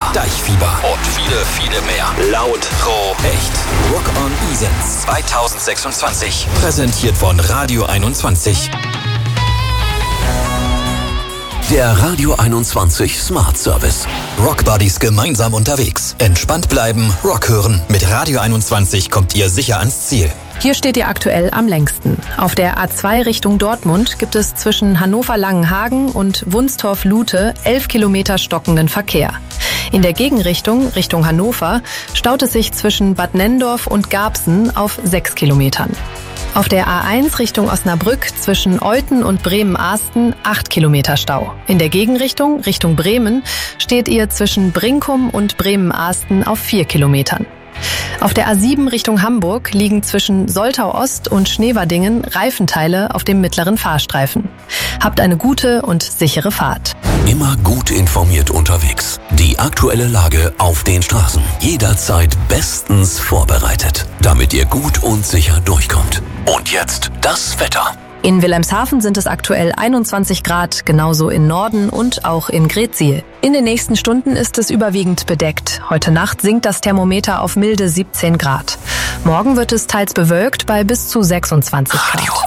Deichfieber und viele mehr. Laut, roh, echt. Rock on Isens 2026. Präsentiert von Radio 21. Der Radio 21 Smart Service. Rock Buddies gemeinsam unterwegs. Entspannt bleiben, Rock hören. Mit Radio 21 kommt ihr sicher ans Ziel. Hier steht ihr aktuell am längsten. Auf der A2 Richtung Dortmund gibt es zwischen Hannover-Langenhagen und Wunstorf-Lute 11 Kilometer stockenden Verkehr. In der Gegenrichtung, Richtung Hannover, staut es sich zwischen Bad Nenndorf und Garbsen auf 6 Kilometern. Auf der A1 Richtung Osnabrück zwischen Olten und Bremen-Ahsten 8 Kilometer Stau. In der Gegenrichtung, Richtung Bremen, steht ihr zwischen Brinkum und Bremen-Ahsten auf 4 Kilometern. Auf der A7 Richtung Hamburg liegen zwischen Soltau-Ost und Schneverdingen Reifenteile auf dem mittleren Fahrstreifen. Habt eine gute und sichere Fahrt. Immer gut informiert unterwegs. Die aktuelle Lage auf den Straßen. Jederzeit bestens vorbereitet, damit ihr gut und sicher durchkommt. Und jetzt das Wetter. In Wilhelmshaven sind es aktuell 21 Grad, genauso in Norden und auch in Greetsiel. In den nächsten Stunden ist es überwiegend bedeckt. Heute Nacht sinkt das Thermometer auf milde 17 Grad. Morgen wird es teils bewölkt bei bis zu 26 Grad. Radio